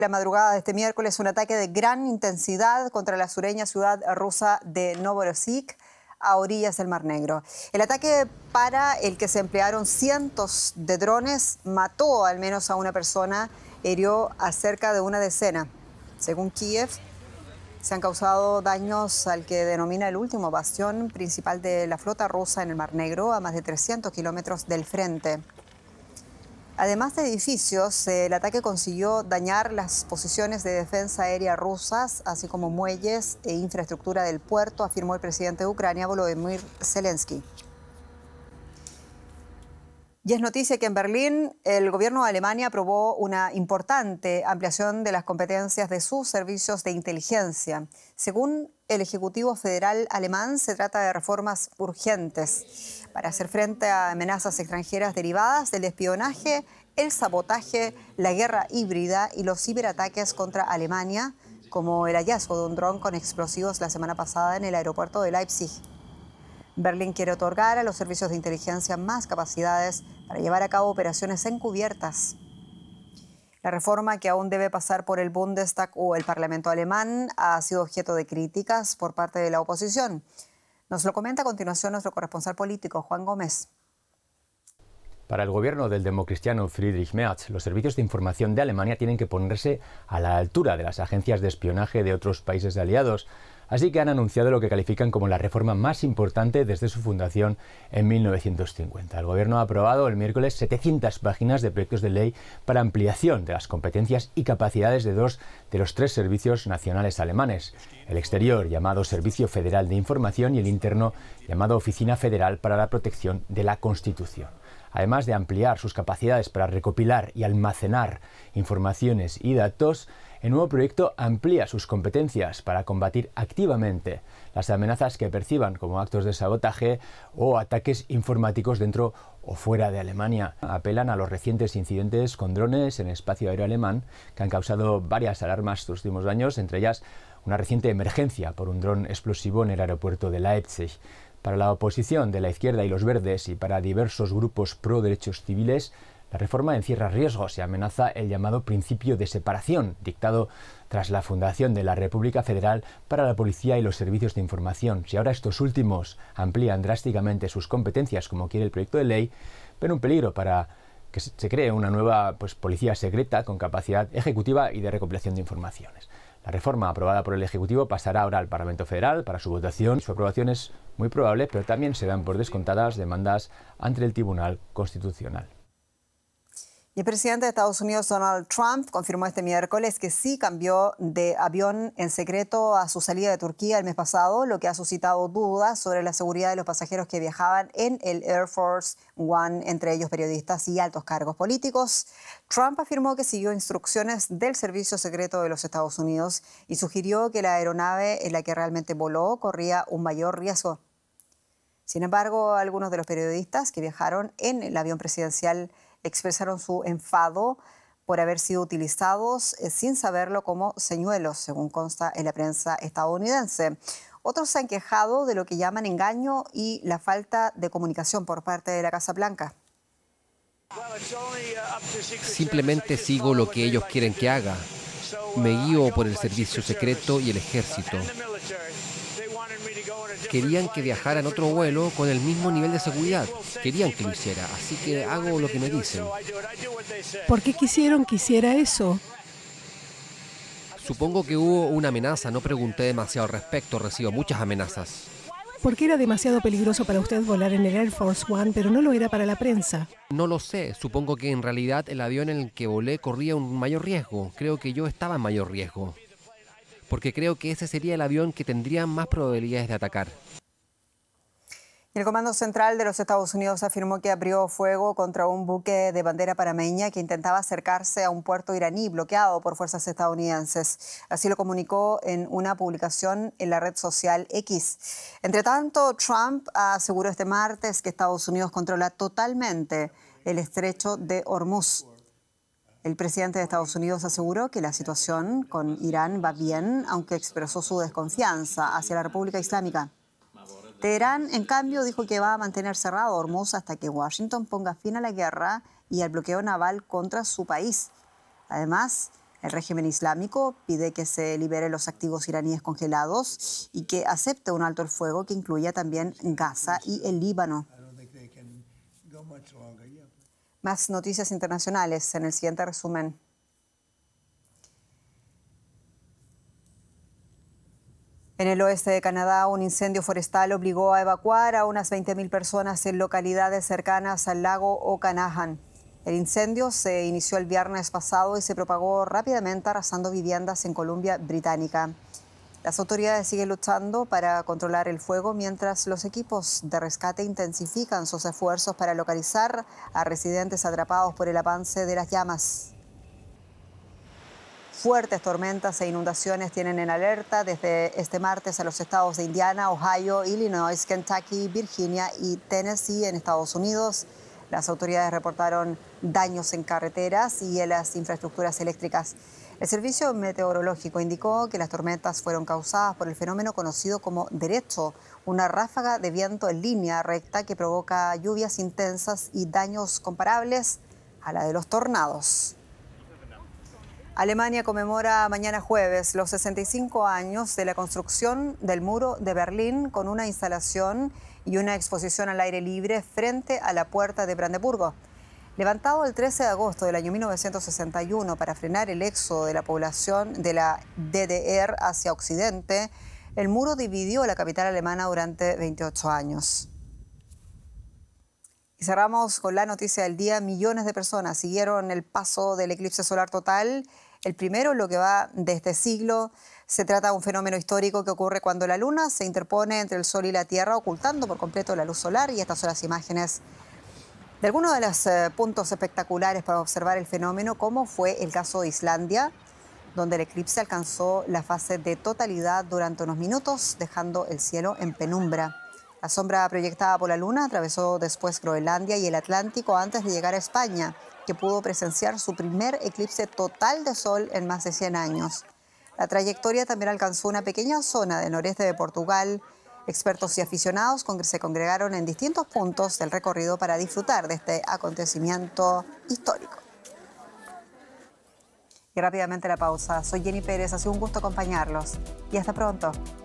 La madrugada de este miércoles, un ataque de gran intensidad contra la sureña ciudad rusa de Novorossiysk, a orillas del Mar Negro. El ataque, para el que se emplearon cientos de drones, mató al menos a una persona, hirió a cerca de una decena. Según Kiev, se han causado daños al que denomina el último bastión principal de la flota rusa en el Mar Negro, a más de 300 kilómetros del frente. Además de edificios, el ataque consiguió dañar las posiciones de defensa aérea rusas, así como muelles e infraestructura del puerto, afirmó el presidente de Ucrania, Volodymyr Zelensky. Y es noticia que en Berlín el gobierno de Alemania aprobó una importante ampliación de las competencias de sus servicios de inteligencia. Según el Ejecutivo Federal alemán, se trata de reformas urgentes para hacer frente a amenazas extranjeras derivadas del espionaje, el sabotaje, la guerra híbrida y los ciberataques contra Alemania, como el hallazgo de un dron con explosivos la semana pasada en el aeropuerto de Leipzig. Berlín quiere otorgar a los servicios de inteligencia más capacidades para llevar a cabo operaciones encubiertas. La reforma, que aún debe pasar por el Bundestag o el Parlamento alemán, ha sido objeto de críticas por parte de la oposición. Nos lo comenta a continuación nuestro corresponsal político, Juan Gómez. Para el gobierno del democristiano Friedrich Merz, los servicios de información de Alemania tienen que ponerse a la altura de las agencias de espionaje de otros países aliados. Así que han anunciado lo que califican como la reforma más importante desde su fundación en 1950. El gobierno ha aprobado el miércoles 700 páginas de proyectos de ley para ampliación de las competencias y capacidades de dos de los tres servicios nacionales alemanes: el exterior, llamado Servicio Federal de Información, y el interno, llamado Oficina Federal para la Protección de la Constitución. Además de ampliar sus capacidades para recopilar y almacenar informaciones y datos, el nuevo proyecto amplía sus competencias para combatir activamente las amenazas que perciban como actos de sabotaje o ataques informáticos dentro o fuera de Alemania. Apelan a los recientes incidentes con drones en el espacio aéreo alemán, que han causado varias alarmas estos últimos años, entre ellas una reciente emergencia por un dron explosivo en el aeropuerto de Leipzig. Para la oposición de la izquierda y los verdes, y para diversos grupos pro derechos civiles, la reforma encierra riesgos y amenaza el llamado principio de separación, dictado tras la fundación de la República Federal para la Policía y los Servicios de Información. Si ahora estos últimos amplían drásticamente sus competencias, como quiere el proyecto de ley, ven un peligro para que se cree una nueva policía secreta con capacidad ejecutiva y de recopilación de informaciones. La reforma aprobada por el Ejecutivo pasará ahora al Parlamento Federal para su votación. Su aprobación es muy probable, pero también se dan por descontadas demandas ante el Tribunal Constitucional. Y el presidente de Estados Unidos, Donald Trump, confirmó este miércoles que sí cambió de avión en secreto a su salida de Turquía el mes pasado, lo que ha suscitado dudas sobre la seguridad de los pasajeros que viajaban en el Air Force One, entre ellos periodistas y altos cargos políticos. Trump afirmó que siguió instrucciones del Servicio Secreto de los Estados Unidos y sugirió que la aeronave en la que realmente voló corría un mayor riesgo. Sin embargo, algunos de los periodistas que viajaron en el avión presidencial expresaron su enfado por haber sido utilizados sin saberlo como señuelos, según consta en la prensa estadounidense. Otros se han quejado de lo que llaman engaño y la falta de comunicación por parte de la Casa Blanca. Simplemente sigo lo que ellos quieren que haga. Me guío por el servicio secreto y el ejército. Querían que viajara en otro vuelo con el mismo nivel de seguridad. Querían que lo hiciera, así que hago lo que me dicen. ¿Por qué quisieron que hiciera eso? Supongo que hubo una amenaza, no pregunté demasiado al respecto, recibo muchas amenazas. Porque era demasiado peligroso para usted volar en el Air Force One, pero no lo era para la prensa. No lo sé, supongo que en realidad el avión en el que volé corría un mayor riesgo. Creo que yo estaba en mayor riesgo, porque creo que ese sería el avión que tendría más probabilidades de atacar. El Comando Central de los Estados Unidos afirmó que abrió fuego contra un buque de bandera panameña que intentaba acercarse a un puerto iraní bloqueado por fuerzas estadounidenses. Así lo comunicó en una publicación en la red social X. Entre tanto, Trump aseguró este martes que Estados Unidos controla totalmente el estrecho de Hormuz. El presidente de Estados Unidos aseguró que la situación con Irán va bien, aunque expresó su desconfianza hacia la República Islámica. Teherán, en cambio, dijo que va a mantener cerrado Hormuz hasta que Washington ponga fin a la guerra y al bloqueo naval contra su país. Además, El régimen islámico pide que se liberen los activos iraníes congelados y que acepte un alto el fuego que incluya también Gaza y el Líbano. Más noticias internacionales en el siguiente resumen. En el oeste de Canadá, un incendio forestal obligó a evacuar a unas 20.000 personas en localidades cercanas al lago Okanagan. El incendio se inició el viernes pasado y se propagó rápidamente, arrasando viviendas en Columbia Británica. Las autoridades siguen luchando para controlar el fuego mientras los equipos de rescate intensifican sus esfuerzos para localizar a residentes atrapados por el avance de las llamas. Fuertes tormentas e inundaciones tienen en alerta desde este martes a los estados de Indiana, Ohio, Illinois, Kentucky, Virginia y Tennessee en Estados Unidos. Las autoridades reportaron daños en carreteras y en las infraestructuras eléctricas. El servicio meteorológico indicó que las tormentas fueron causadas por el fenómeno conocido como derecho, una ráfaga de viento en línea recta que provoca lluvias intensas y daños comparables a la de los tornados. Alemania conmemora mañana jueves los 65 años de la construcción del muro de Berlín con una instalación y una exposición al aire libre frente a la puerta de Brandeburgo. Levantado el 13 de agosto del año 1961 para frenar el éxodo de la población de la DDR hacia Occidente, el muro dividió la capital alemana durante 28 años. Y cerramos con la noticia del día. Millones de personas siguieron el paso del eclipse solar total, el primero en lo que va de este siglo. Se trata de un fenómeno histórico que ocurre cuando la luna se interpone entre el sol y la tierra, ocultando por completo la luz solar. Y estas son las imágenes de algunos de los puntos espectaculares para observar el fenómeno, como fue el caso de Islandia, donde el eclipse alcanzó la fase de totalidad durante unos minutos, dejando el cielo en penumbra. La sombra proyectada por la luna atravesó después Groenlandia y el Atlántico antes de llegar a España, que pudo presenciar su primer eclipse total de sol en más de 100 años. La trayectoria también alcanzó una pequeña zona del noreste de Portugal. Expertos y aficionados se congregaron en distintos puntos del recorrido para disfrutar de este acontecimiento histórico. Y rápidamente la pausa. Soy Jenny Pérez, ha sido un gusto acompañarlos y hasta pronto.